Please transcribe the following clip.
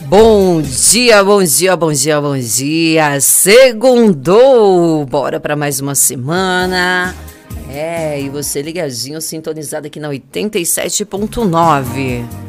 Bom dia, bom dia, bom dia, bom dia. Segundou. Bora para mais uma semana. E você ligadinho, sintonizado aqui na 87.9.